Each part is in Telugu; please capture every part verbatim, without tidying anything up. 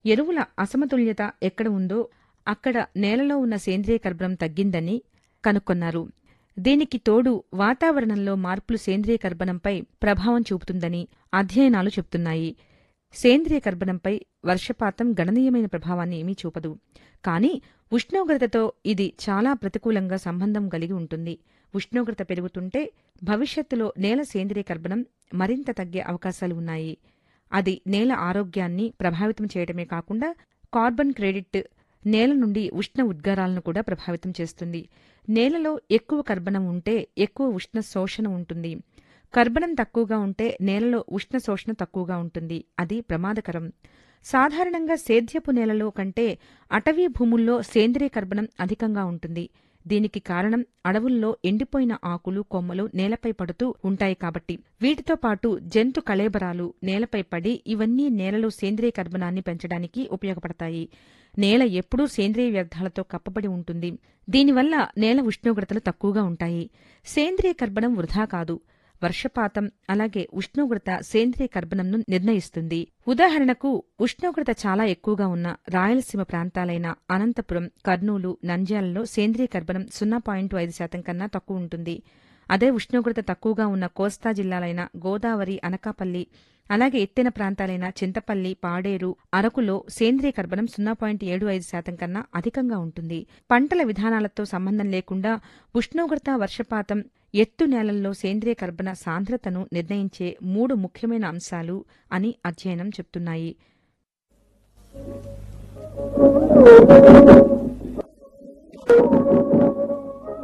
ఎరువుల అసమతుల్యత ఎక్కడ ఉందో అక్కడ నేలలో ఉన్న సేంద్రియ కర్బనం తగ్గిందని కనుక్కొన్నారు. దీనికి తోడు వాతావరణంలో మార్పులు సేంద్రియ కర్బనంపై ప్రభావం చూపుతుందని అధ్యయనాలు చెప్తున్నాయి. సేంద్రియ కర్బనంపై వర్షపాతం గణనీయమైన ప్రభావాన్ని ఏమీ చూపదు. కానీ ఉష్ణోగ్రతతో ఇది చాలా ప్రతికూలంగా సంబంధం కలిగి ఉంటుంది. ఉష్ణోగ్రత పెరుగుతుంటే భవిష్యత్తులో నేల సేంద్రియ కర్బనం మరింత తగ్గే అవకాశాలు ఉన్నాయి. అది నేల ఆరోగ్యాన్ని ప్రభావితం చేయడమే కాకుండా కార్బన్ క్రెడిట్ నేల నుండి ఉష్ణ ఉద్గారాలను కూడా ప్రభావితం చేస్తుంది. నేలలో ఎక్కువ కర్బనం ఉంటే ఎక్కువ ఉష్ణ శోషణ ఉంటుంది. కర్బనం తక్కువగా ఉంటే నేలలో ఉష్ణ శోషణ తక్కువగా ఉంటుంది. అది ప్రమాదకరం. సాధారణంగా సేద్యపు నేలలో కంటే అటవీ భూముల్లో సేంద్రియ కర్బనం అధికంగా ఉంటుంది. దీనికి కారణం అడవుల్లో ఎండిపోయిన ఆకులు, కొమ్మలు నేలపై పడుతూ ఉంటాయి కాబట్టి. వీటితో పాటు జంతు కళేబరాలు నేలపై పడి ఇవన్నీ నేలలో సేంద్రియ కర్బనాన్ని పెంచడానికి ఉపయోగపడతాయి. నేల ఎప్పుడూ సేంద్రియ వ్యర్థాలతో కప్పబడి ఉంటుంది. దీనివల్ల నేల ఉష్ణోగ్రతలు తక్కువగా ఉంటాయి. సేంద్రియ కర్బనం వృధా కాదు. వర్షపాతం అలాగే ఉష్ణోగ్రత సేంద్రియ కర్బనంను నిర్ణయిస్తుంది. ఉదాహరణకు ఉష్ణోగ్రత చాలా ఎక్కువగా ఉన్న రాయలసీమ ప్రాంతాలైన అనంతపురం, కర్నూలు, నంద్యాలలో సేంద్రియ కర్బనం సున్నా పాయింట్ ఐదు శాతం కన్నా తక్కువ ఉంటుంది. అదే ఉష్ణోగ్రత తక్కువగా ఉన్న కోస్తా జిల్లాలైన గోదావరి, అనకాపల్లి, అలాగే ఎత్తైన ప్రాంతాలైన చింతపల్లి, పాడేరు, అరకులో సేంద్రియ కర్బనం సున్నా పాయింట్ ఏడు ఐదు శాతం కన్నా అధికంగా ఉంటుంది. పంటల విధానాలతో సంబంధం లేకుండా ఉష్ణోగ్రత, వర్షపాతం, ఎత్తు నేలల్లో సేంద్రియ కర్బన సాంద్రతను నిర్ణయించే మూడు ముఖ్యమైన అంశాలు అని అధ్యయనం చెప్తున్నాయి.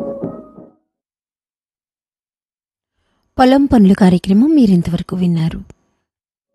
పొలం పనులు కార్యక్రమం మీరింతవరకు విన్నారు.